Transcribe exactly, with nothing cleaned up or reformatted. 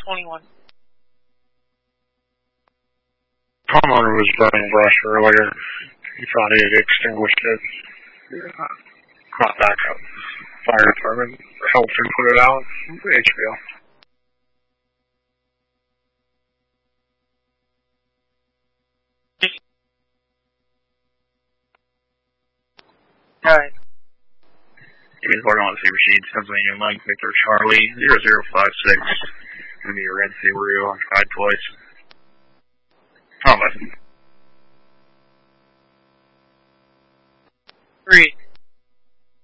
twenty-one. Homeowner was burning brush earlier. He thought he had extinguished it. Uh, caught back up. Fire department helped him put it out. H B O. Alright. He's working on the same machine. Pennsylvania Mike Victor Charlie zero zero five six. Gonna be a red Subaru on Pride Place. Oh, listen. Three.